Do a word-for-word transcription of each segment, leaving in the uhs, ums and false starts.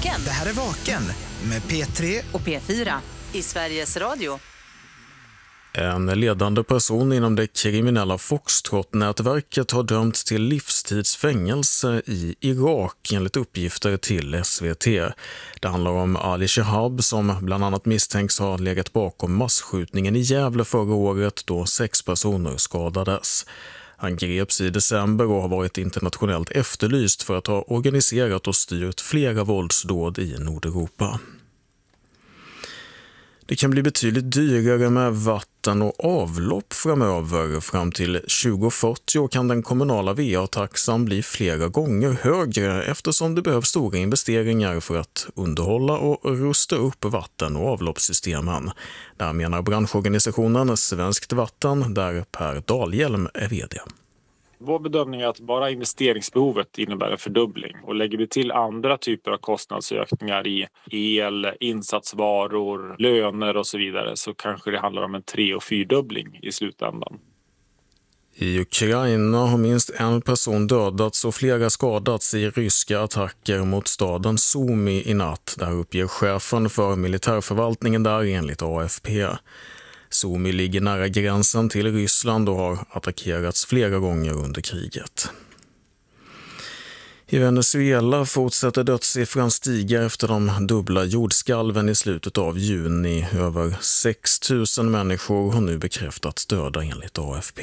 Vaken. Det här är Vaken med P tre och P fyra i Sveriges Radio. En ledande person inom det kriminella Foxtrot-nätverket har dömts till livstidsfängelse i Irak enligt uppgifter till S V T. Det handlar om Ali Shehab som bland annat misstänks ha legat bakom massskjutningen i Gävle förra året då sex personer skadades. Han greps i december och har varit internationellt efterlyst för att ha organiserat och styrt flera våldsdåd i Nordeuropa. Det kan bli betydligt dyrare med vatten och avlopp framöver. Fram till tjugo fyrtio kan den kommunala V A-taxan bli flera gånger högre eftersom det behövs stora investeringar för att underhålla och rusta upp vatten- och avloppssystemen. Där menar branschorganisationen Svenskt Vatten, där Per Dahlhjelm är vd. Vår bedömning är att bara investeringsbehovet innebär en fördubbling, och lägger vi till andra typer av kostnadsökningar i el, insatsvaror, löner och så vidare, så kanske det handlar om en tre- och fyrdubbling i slutändan. I Ukraina har minst en person dödats och flera skadats i ryska attacker mot staden Sumy i natt. Där uppger chefen för militärförvaltningen där enligt A F P. Sumy ligger nära gränsen till Ryssland och har attackerats flera gånger under kriget. I Venezuela fortsätter dödssiffran stiga efter de dubbla jordskalven i slutet av juni. Över sex tusen människor har nu bekräftats döda enligt A F P.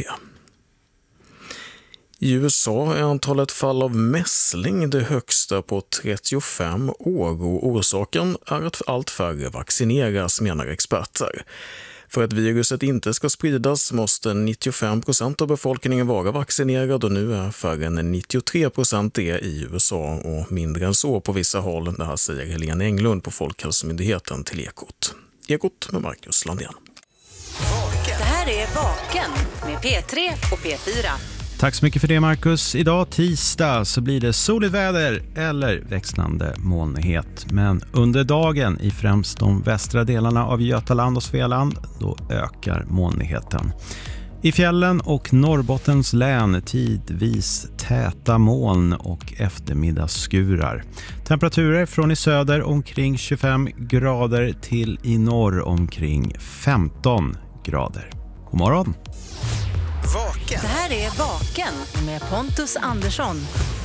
I U S A är antalet fall av mässling det högsta på trettiofem år och orsaken är att allt färre vaccineras, menar experter. För att viruset inte ska spridas måste nittiofem procent av befolkningen vara vaccinerad och nu är färre än nittiotre procent det i U S A och mindre än så på vissa håll. Det här säger Helene Englund på Folkhälsomyndigheten till Ekot. Ekot med Marcus Landén. Det här är Vaken med P tre och P fyra. Tack så mycket för det, Marcus. Idag tisdag så blir det soligt väder eller växlande molnighet. Men under dagen i främst de västra delarna av Götaland och Svealand då ökar molnigheten. I fjällen och Norrbottens län tidvis täta moln och eftermiddagsskurar. Temperaturer från i söder omkring tjugofem grader till i norr omkring femton grader. God morgon! Vaken. Det här är Vaken med Pontus Andersson.